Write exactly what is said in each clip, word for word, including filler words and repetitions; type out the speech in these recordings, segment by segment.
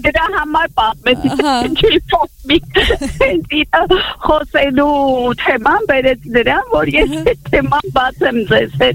դրա համար պատմեցի չի պատմի խոսելու թեման բերեց դրան որ ես թեման բացեմ ձեզ հետ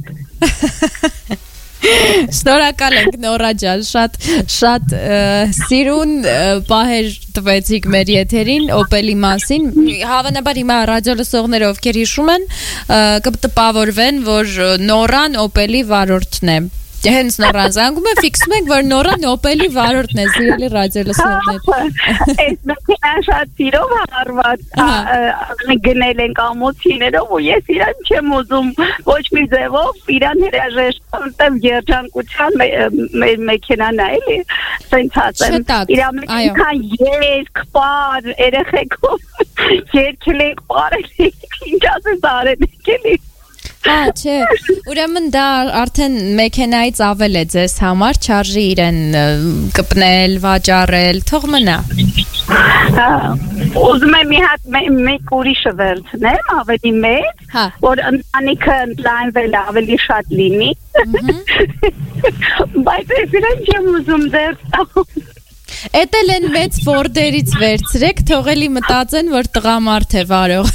Շնորհակալ ենք Նորա ջան, շատ շատ սիրուն պահեր տվեցիք մեր եթերին Opel-ի մասին։ Հավանաբար հիմա ռադիո լսողները ովքեր հիշում են, կտպավորվեն, որ Նորան Opel-ի վարորդն է։ Հենց Նորան զանգում է, ֆիքսում ենք, որ Նորան Opel-ի վարորդն է, սիրելի ռադիո լսողներ։ Այս մեքենան շատ սիրով հարված, գնել ենք ամոթիներով ու ես իրան չեմ ուզում ոչ մի ձևով իրան հրաժեշտել, որտեղ երջանկության մեր մեքենան է, էլի, սենց ասեմ, իրա մեքենան երգ, պար, երեխեքով երգել ենք, պարել ենք, ինչ ասես արել ենք, էլի։ Հա, չէ, ուրեմն դա արդեն մեքենայից ավել է ձեզ համար, չարժի իրեն կպնել, վաճառել, թող մնա։ Ուզում եմ մի հատ մեկ ուրիշը վերցնեմ, ավելի մեծ, որ ընտանիքը ընդլայնվել ավելի շատ լինի, բայց ես իրեն չեմ ուզում ձեր Էդ էլ են մեծ Ֆորդերից վերցրեք, թող էլի մտածեն, որ տղամարդ է վարող։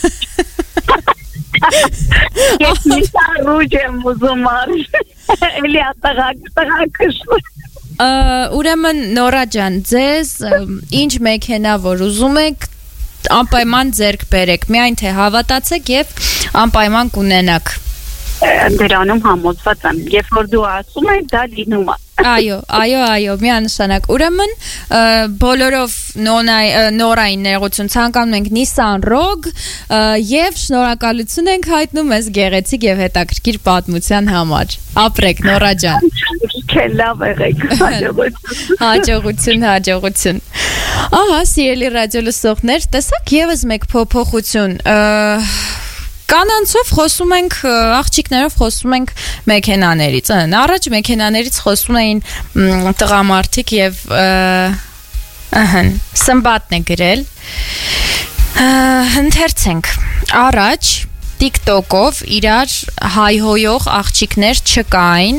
Ես միսա ռուջ եմ ուզում արժ, էլի ատաղակ, տղակշում։ Ուրեմն Նորա ջան, ձեզ ինչ մեքենա որ ուզում եք, անպայման ձեռք բերեք, միայն թե հավատացեք և անպայման կունենաք։ Դրանում համոզված եմ, երբ որ դու ասում ես, դա լինում է։ Այո, այո, այո, միանշանակ։ Ուրեմն բոլորով Նորային ներողություն ցանկանում ենք Nissan Rogue եւ շնորհակալություն ենք հայտնում ես գեղեցիկ եւ հետաքրքիր պատմության համար։ Ապրեք Նորա ջան։ Լավ եղեք։ Հաջողություն, հաջողություն։ Ահա, սիրելի ռադիո լսողներ, տեսակ եւս մեկ փոփոխություն։ Կանանցով խոսում ենք, աղջիկներով խոսում ենք մեքենաներից։ Առաջ մեքենաներից խոսում էին տղամարդիկ եւ ըհն, Սմբատն է գրել։ Ընթերցենք։ Առաջ TikTok-ով իրար հայհոյող աղջիկներ չկային։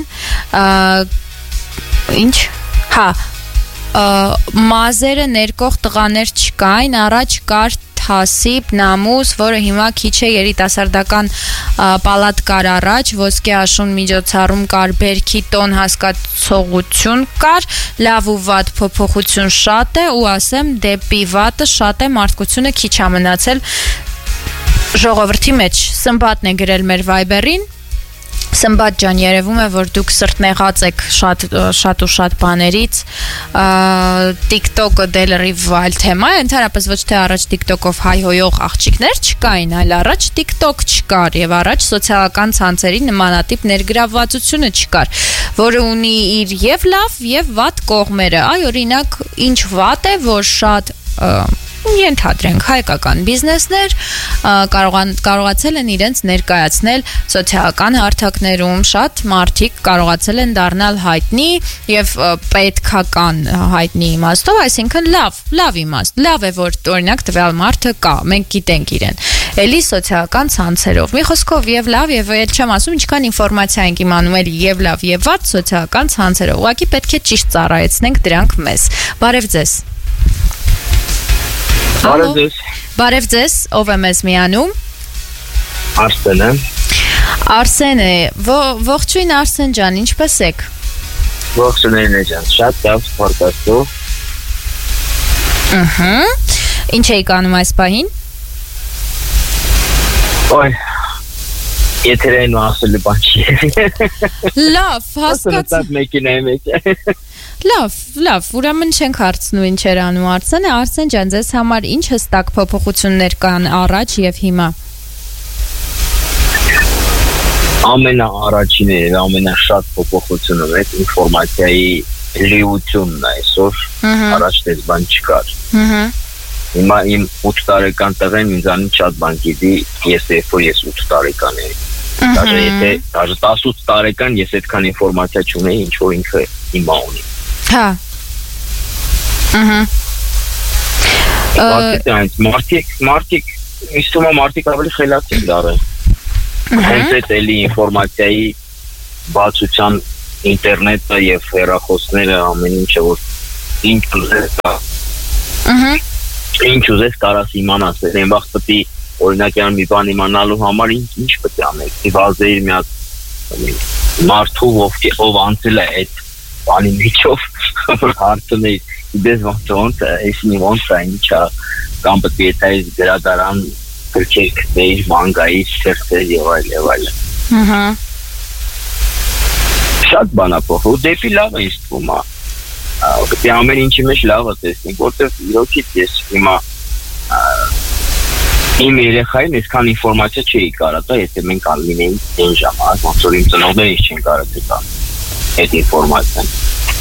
Ինչ։ Հա, մազերը ներկող տղաներ չկային, առաջ կար Հասիբ, Նամուս, որը հիմա քիչ է երիտասարդական պալատ կար առաջ, ոսկե աշուն միջոցառում կար, բերքի տոն հասկացողություն կար, լավ ու վատ փոփոխություն շատ է ու ասեմ դեպի վատը շատ է, մարդկությունը քիչ է մնացել ժողովրդի մեջ։ Սմբատն է գրել մեր Viber-ին։ Սմբատ ջան, երևում է, որ դուք սրտնեղած եք շատ, շատ ու շատ բաներից, TikTok-ը դելրիվ այլ թեմա է, ընդհանրապես ոչ թե առաջ TikTok-ով հայհոյող աղջիկներ չկային, այլ առաջ TikTok չկար և առաջ սոցիալական ցանցերի նմանատիպ ներգրավվածությունը չկար, որը ունի իր և լավ և վատ կողմերը, այ օրինակ ինչ վատ է, որ շատ ենթադրենք հայկական բիզնեսներ կարողացել են իրենց ներկայացնել սոցիալական հարթակներում, շատ մարդիկ կարողացել են դառնալ հայտնի և պետքական հայտնի իմաստով, այսինքն լավ, լավ իմաստ, լավ է, որ օրինակ տվյալ մարդը կա, մենք գիտենք իրեն, էլի սոցիալական ցանցերով, մի խոսքով և լավ, և էլ չեմ ասում, ինչքան ինֆորմացիա ենք իմանում էլի և լավ, և վատ սոցիալական ցանցերով, ուղղակի պետք է ճիշտ ծառայեցնենք դրանք մեզ, բարև ձեզ։ Բարև ձեզ։ Բարև ձեզ, ով է մեզ միանում։ Արսեն է։ Արսեն է, ողջույն Արսեն ջան, ինչպես եք։ Ողջույն է ջան, շատ լավ սպորտասու։ Ըհը։ Ինչ էիք անում այս պահին։ Ոյ, եթերային ու ասելու բան չի։ Լավ, հասկացա։ Մեքենայի մեջ։ Լավ, լավ, ուրեմն չենք հարցնում ինչ էր անում Արսենը, Արսեն ջան, ձեզ համար ինչ հստակ փոփոխություններ կան առաջ և հիմա։ Ամենաառաջինը և ամենաշատ փոփոխությունը մեծ ինֆորմացիայի լիությունն այսօր, առաջ դες բան չկար։ Հիմա իմ ութ տարեկան տղեն ինձանից շատ բան գիտի, ես երբ որ ես ութ տարեկան էի։ Դաժե եթե դաժե տասութ տարեկան ես այդքան ինֆորմացիա չունեի, ինչ որ ինքը հիմա ունի։ Հա։ Ահա։ Մարդիկ, մարդիկ, իստում է մարդիկ ավելի խելաց են դարել։ Հենց այդ էլի ինֆորմացիայի բացության ինտերնետը և հեռախոսները ամեն ինչը որ ինչ ուզես Ահա ինչ ուզես կարաս իմանաս այն վաղ պետք է օրինակ ան մի բան իմանալու համար ինչ պետք է անել դիվազեիր մի հատ մարդու ով անցել է այդ բանի միջով հարցնել դες ոնց էսնի ոնց է ինչա կամ պետք է այդ գրադարան գրքեր դեր մանգայի սերտեր եւ այլ եւ այլ Ահա շատ բան է փոխու դեպի լավ է իստվում Պետք է ամեն ինչի մեջ լավը տեսնենք, որտեղ իրոքից ես հիմա իմ երեխային այսքան ինֆորմացիա չէի կարա տա, եթե մենք անլինեինք այն ժամանակ, ոնց որ իմ ծնողներս չեն կարա տա այդ ինֆորմացիան։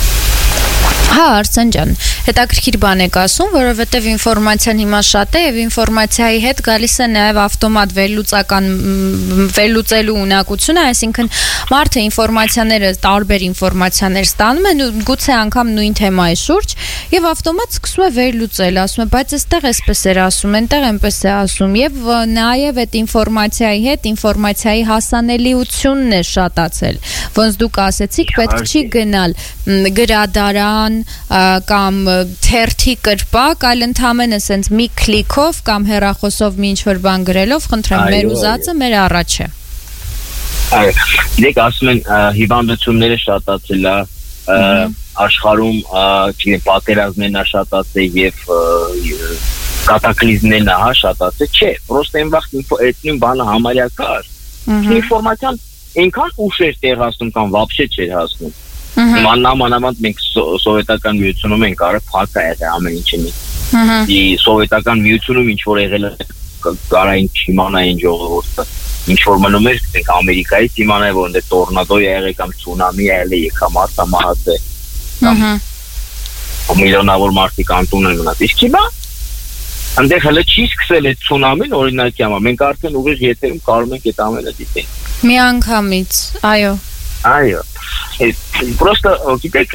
Հա, Արսեն ջան, հետաքրքիր բան եք ասում, որովհետև ինֆորմացիան հիմա շատ է եւ ինֆորմացիայի հետ գալիս է նաեւ ավտոմատ վերլուծական վերլուծելու ունակությունը, այսինքն մարդը ինֆորմացիաները, տարբեր ինֆորմացիաներ ստանում են ու գուցե անգամ նույն թեմայի շուրջ եւ ավտոմատ սկսում է վերլուծել, ասում է, բայց այստեղ էսպես էր ասում, այնտեղ այնպես է ասում եւ նաեւ այդ ինֆորմացիայի հետ ինֆորմացիայի հասանելիությունն է շատացել։ Ոնց դուք ասեցիք, պետք չի գնալ գրադարան կամ թերթի կրպակ, այլ ընդհանրապես սենց մի քլիկով կամ հեռախոսով մի ինչ-որ բան գրելով, խնդրեմ, մեր ուզածը մեր առաջ է։ Այո, դեք ասում են հիվանդությունները շատացել է, աշխարհում, չգիտեմ, պատերազմներն շատացել եւ կատակլիզմներն հա շատացել, չէ, պրոստը այն վաղ այդ նույն բանը համարյա կար։ Ինֆորմացիան այնքան ուշ էր տեղացնում կամ вообще չէր հասնում։ Մանավանդ մենք սովետական միությունում ենք արել փակ է եղել ամեն ինչի։ Ի սովետական միությունում ինչ որ եղել է կարային չիմանային ժողովուրդը։ Ինչ որ մնում էր մենք Ամերիկայից իմանայի որ ընդ տորնադո է եղել կամ ցունամի է եղել եկամարտը մահացել։ Ահա։ Միլիոնավոր մարդիկ անտուն են մնաց։ Իսկ հիմա այնտեղ հələ չի սկսել այդ ցունամին օրինակի համար։ Մենք արդեն ուղիղ եթերում կարող ենք այդ ամենը դիտենք։ Միանգամից, այո։ Այո, պրոստը գիտեք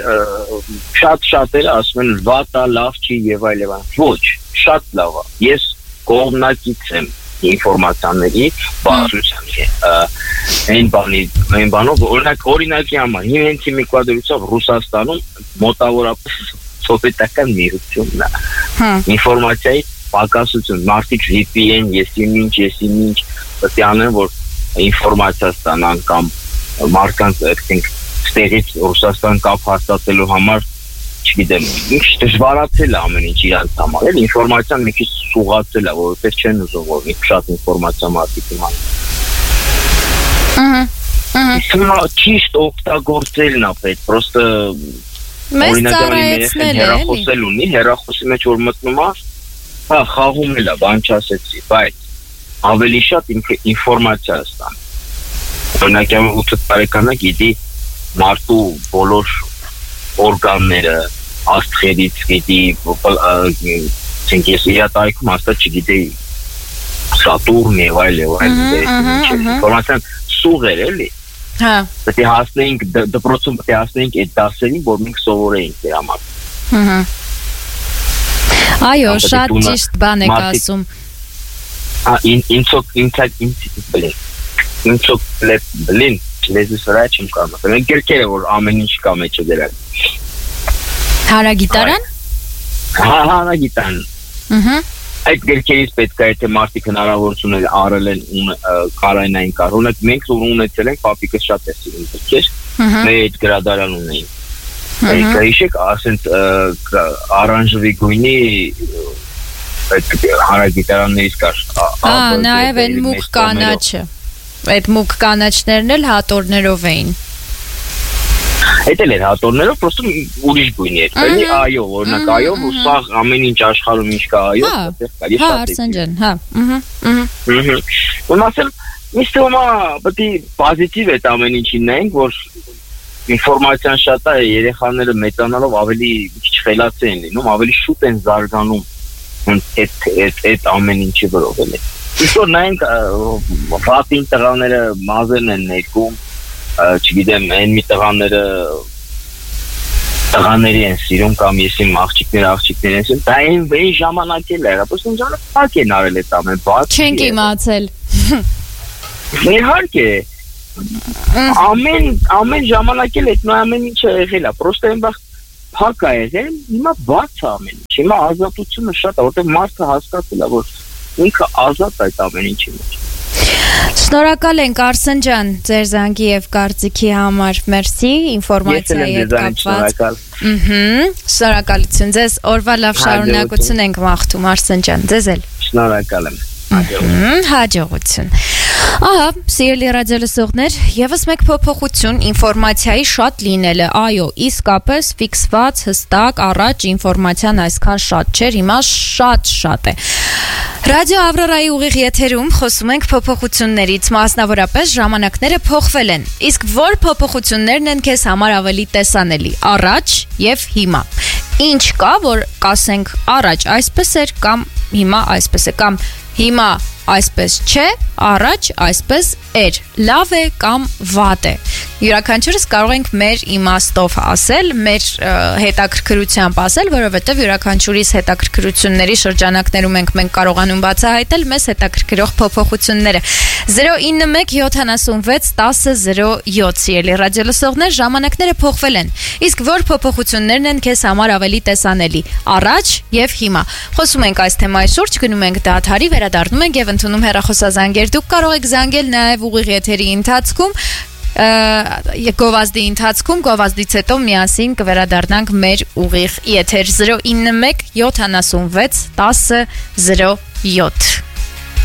շատ շատերը ասում են վատա, լավ չի եւ այլ եւ այլ։ Ոչ, շատ լավ է։ Ես կողմնակից եմ ինֆորմացիաների բարձրացանի։ Այն բանի, այն բանով օրինակ օրինակի համար հենց մի կադրությամբ Ռուսաստանում մոտավորապես սովետական միությունն է։ Ինֆորմացիայի պակասություն, մարդիկ վի պի են, եսի ինչ, եսի ինչ, պետք է անեն որ ինֆորմացիա ստանան կամ մարդկանց այսինքն ստեղից Ռուսաստան կապ հաստատելու համար չգիտեմ ինչ դժվարացել է ամեն ինչ իրանց համար էլ ինֆորմացիան մի քիչ սուղացել է որովհետև չեն ուզում որ մի շատ ինֆորմացիա մարդիկ իմանան ըհը ըհը ճիշտ օգտագործելն է պետք պրոստը օրինակի հեռախոսել ունի հեռախոսի մեջ որ մտնում է հա խաղում էլ է բան չասեցի բայց ավելի շատ ինֆորմացիա ստանում Օրինակ ութ տարեկանը գիտի մարդու բոլոր օրգանները աստղերից գիտի ցինք ես իր տարիքում հաստատ չգիտեի Սատուրն եւ այլ եւ այլ ինֆորմացիան սուղ էր էլի հա պետք է հասնեինք դպրոցում պետք է հասնեինք այդ դասերին որ մենք սովորեինք դրա համար ըհը այո շատ ճիշտ բան եք ասում ա ինցոք ինցակ ինցիկ Ինցոք բլին լեզուս վրա չեմ կարող մենք գրքերը որ ամեն ինչ կա մեջը դրան Հարագիտարան Հա հարագիտարան Ահա Այդ գրքերից պետք է թե մարդիկ հնարավորություն արել են կարայնային կար օրինակ մենք որ ունեցել ենք պապիկս շատ է սիրում գրքեր մեր այդ գրադարան ունեին այդ քայշեք ասենց արանժվի գույնի այդ հարագիտարաններից կար Ահա նաև այն մուգ կանաչը Այդ մուգ կանաչներն էլ հատորներով էին։ Այդ էլ էր հատորներով, պրոստը ուրիշ գույնի էր։ Էլի այո, օրինակ այո, ու սա ամեն ինչ աշխարհում ինչ կա այո, այդտեղ կա։ Հա, Արսեն ջան, հա, ըհը, ըհը։ Ըհը։ Ու ասեմ, ինձ թվում է պետք է պոզիտիվ է ամեն ինչին նայենք, որ ինֆորմացիան շատ է, երեխաները մեծանալով ավելի քիչ խելացի են լինում, ավելի շուտ են զարգանում այդ այդ ամեն ինչի վրով էլի։ Իսկ որ նայենք ռատին տղաները մազերն են ներկում, չգիտեմ, այն մի տղաները տղաների են սիրում կամ ես իմ աղջիկները աղջիկներ են սիրում, դա այն վեի ժամանակ էլ է, ապա ինչ ժամանակ փակ են արել այդ ամեն բաց։ Չենք իմացել։ Իհարկե, ամեն ամեն ժամանակ էլ այդ ամեն ինչը եղել է, պրոստը այն բախ փակ է եղել, հիմա բաց է ամեն ինչ։ Հիմա ազատությունը շատ է, որտեղ մարդը հասկացել է, որ ինքը ազատ է այդ ամեն ինչի մեջ։ Շնորհակալ ենք Արսեն ջան, ձեր զանգի եւ կարծիքի համար։ Մերսի, ինֆորմացիայի հետ կապված։ Ահա, շնորհակալություն ձեզ, օրվա լավ շարունակություն ենք մաղթում Արսեն ջան, ձեզ էլ։ Շնորհակալ եմ։ Հաջողություն։ Ահա, սիրելի ռադիոլսողներ, եւս մեկ փոփոխություն ինֆորմացիայի շատ լինելը, այո, իսկապես ֆիքսված, հստակ, առաջ ինֆորմացիան այսքան շատ չէր, հիմա շատ-շատ է։ Ռադիո Ավրորայի ուղիղ եթերում խոսում ենք փոփոխություններից, մասնավորապես ժամանակները փոխվել են։ Իսկ որ փոփոխություններն են քեզ համար ավելի տեսանելի, առաջ եւ հիմա։ Ինչ կա, որ կասենք առաջ այսպես էր կամ հիմա այսպես է, կամ հիմա այսպես չէ, առաջ այսպես էր, լավ է կամ վատ է։ Յուրաքանչյուրս կարող ենք մեր իմաստով ասել, մեր հետաքրքրությամբ ասել, որովհետև յուրաքանչյուրիս հետաքրքրությունների շրջանակներում ենք մենք կարողանում բացահայտել մեզ հետաքրքրող փոփոխությունները։ zero nine one seven six one zero zero seven Սիրելի ռադիոլսողներ, ժամանակները փոխվել են։ Իսկ որ փոփոխություններն են քեզ համար ավելի տեսանելի, առաջ եւ հիմա։ Խոսում ենք այս թեմայի շուրջ, գնում ենք դադարի, վերադառնում ենք եւ ընդունում հեռախոսազանգեր։ Դուք կարող եք զանգել նաեւ ուղիղ եթերի ընթացքում, գովազդի ընթացքում, գովազդից հետո միասին կվերադառնանք մեր ուղիղ եթեր zero nine one seven six one zero zero seven